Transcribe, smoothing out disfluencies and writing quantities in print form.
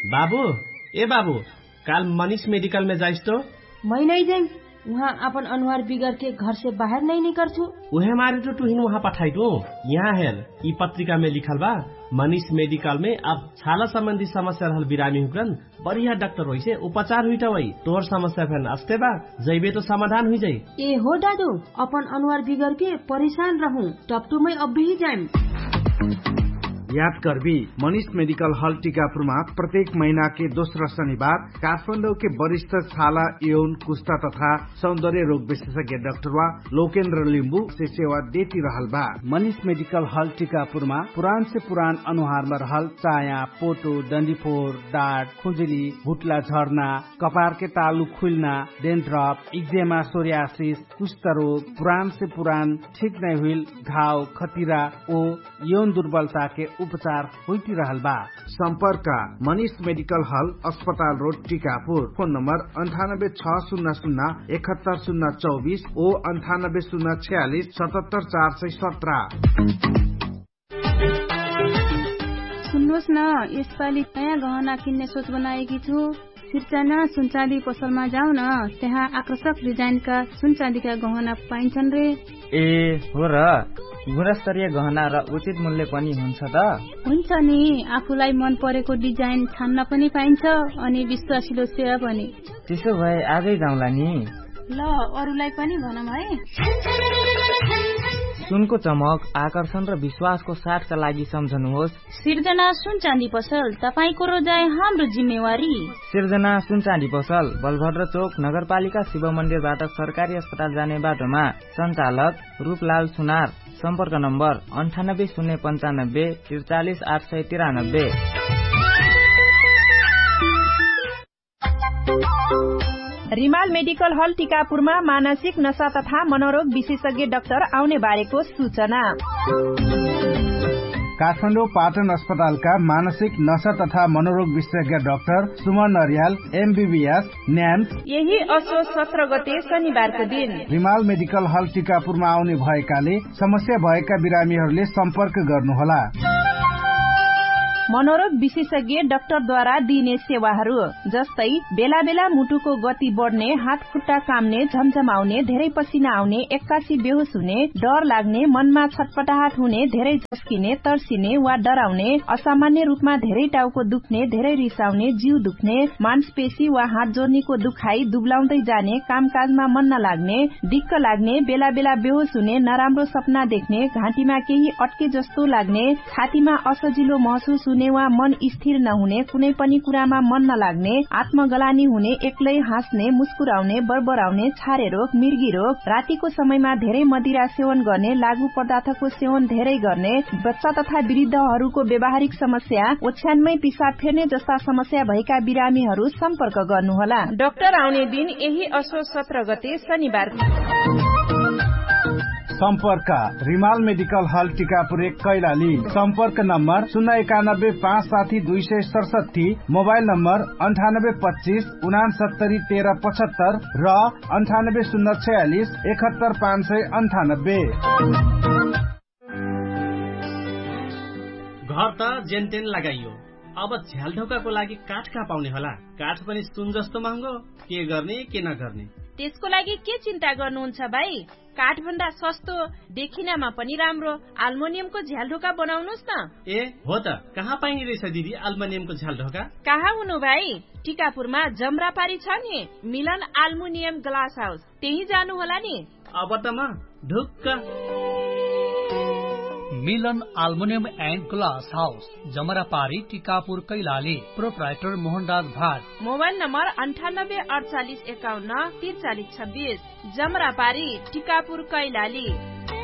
बाबू ए बाबू काल मनीष मेडिकल में जाइस तो? मैं नहीं जाऊँ, वहाँ अपन अनुहार बिगड़ के घर से बाहर नहीं निकल छू। उहे मारे तो तुहिन वहाँ पठाई दो। यहाँ हेर ई पत्रिका में लिखल बा मनीष मेडिकल में अब छाला संबंधी समस्या रहल बिरामी हुकन बढ़िया डॉक्टर होई से उपचार हुई वही तोहर समस्या फेन अस्ते बा जैबे तो समाधान हुई जाई। ए हो दादू अपन अनुहार बिगड़ के परेशान रहूं टपटू में अब भी जाऊं। याद करबी मनीष मेडिकल हॉल टीकापुरमा प्रत्येक महीना के दोस्रो शनिवार काठमाडौँ के वरिष्ठ छाला यौन कुष्ठा तथा सौंदर्य रोग विशेषज्ञ डाक्टर लोकेन्द्र लिम्बू से सेवा देती रहल बा। मनीष मेडिकल हॉल टीकापुरमा पुरान से पुरान अनुहार में रहल चाया, पोटो, डंडीफोर, डाँट, खुजली, भुटला झर्ना, कपार के तालु खुलना, डेन्ड्रफ, एक्जेमा, सोरियासिस, कुष्ठ रोग, पुरान से पुरान ठीक नहीं हुई घाव, खतिरा ओ यौन दुर्बलता के उपचार होती रहल बा। संपर्क मनीष मेडिकल हॉल अस्पताल रोड टीकापुर। फोन नंबर 9860017024 ओ 9806477417। सुन्नुहोस् न, यसपालि नयाँ गहना किन्ने सोच बनाएकी छु। सिर्जना सुनचाँदी पसलमा जाऊ न, त्यहाँ आकर्षक डिजाइनका सुनचाँदीका गहना पाइन्छन् रे। ए हो र, गुणस्तरीय गहना र उचित मूल्य पनि हुन्छ त? हुन्छ नि, आफूलाई मन परेको डिजाइन छान्न पनि पाइन्छ अनि विश्वासिलो सेवा पनि। त्यसो भए आजै जाउँला नि। ल अरूलाई पनि भनौँ है। सुनको चमक, आकर्षण र विश्वासको साथका लागि सम्झनुहोस् सिर्जना सुन चाँदी पसल, तपाईको रोजाइ हाम्रो जिम्मेवारी। सिर्जना सुन चाँदी पसल, बलभद्र चोक, नगरपालिका शिव मन्दिरबाट सरकारी अस्पताल जाने बाटोमा। सञ्चालक रूपलाल सुनार। सम्पर्क नम्बर 980995 43893। रिमाल मेडिकल हल टीकापुरमा मानसिक नशा तथा मनोरोग विशेषज्ञ डाक्टर आउने बारेको सूचना। काठमाडौँ पाटन अस्पतालका मानसिक नशा तथा मनोरोग विशेषज्ञ डाक्टर सुमन नरियाल MBBS न्याम्स यही असोज 17 गते शनिबारको दिन रिमाल मेडिकल हल टीकापुरमा आउने भएकाले समस्या भएका बिरामीहरूले सम्पर्क गर्नुहोला। मनोरोग विशेषज्ञ डाक्टरद्वारा दिइने सेवाहरू जस्तै बेला बेला मुटुको गति बढ्ने, हात खुट्टा काम्ने, झमझमाउने, धेरै पसिना आउने, एक्कासी बेहोस हुने, डर लाग्ने, मनमा छटपटाहट हुने, धेरै झस्किने, तर्सिने वा डराउने, असामान्य रूपमा धेरै टाउको दुख्ने, धेरै रिसाउने, जिउ दुख्ने, मांसपेशी वा हात जोर्नीको दुखाइ, दुब्लाउँदै जाने, कामकाजमा मन नलाग्ने, दिक्क लाग्ने, बेला बेला बेहोस हुने, नराम्रो सपना देख्ने, घाँटीमा केही अट्के जस्तो लाग्ने, छातीमा असजिलो महसुस हुने वा मन स्थिर नहुने, कुनै पनि कुरामा मन नलाग्ने, आत्मगलानी हुने, एक्लै हाँस्ने, मुस्कुराउने, बरबराउने, छारे रोग, मिर्गी रोग, रातिको समयमा धेरै मदिरा सेवन गर्ने, लागू पदार्थको सेवन धेरै गर्ने, बच्चा तथा वृद्धहरूको व्यावहारिक समस्या, ओछ्यानमै पिसाब फेर्ने जस्ता समस्या भएका बिरामीहरू सम्पर्क गर्नुहोला। डाक्टर आउने दिन यही असोज 17 गते शनिबार। सम्पर्क रिमाल मेडिकल हल टीकापुर 1 कैलाली। सम्पर्क नम्बर 091576267, मोबाइल नम्बर 9825691375 र 9804671598। घर त जेनतेन लगाइयो, अब झ्यालढोकाको लागि काठ कहाँ पाउने होला? काठ पनि सुन जस्तो महँगो, के गर्ने के नगर्ने? त्यसको लागि के चिन्ता गर्नुहुन्छ भाइ? काठ भन्दा सस्तो, देखिनमा पनि राम्रो अल्मुनियमको झ्यालढोका बनाउनुस् न। ए हो त, कहाँ पाइने रहेछ दिदी अल्मुनियमको झ्यालढोका? कहाँ हुनु भाइ, टिकापुरमा जमरापारी छ नि मिलन अल्मुनियम ग्लास हाउस, त्यही जानु होला नि। अब त म ढुक्क। मिलन aluminium and glass house, जमरापारी, Tikapur, Kailali. Proprietor Mohanraj Bhat. Mobile number 9848514326। जमरापारी, Tikapur, Kailali.